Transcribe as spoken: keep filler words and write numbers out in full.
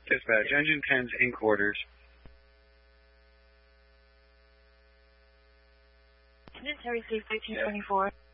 Dispatch, Engine ten's in quarters. Unitary Safe thirteen twenty-four.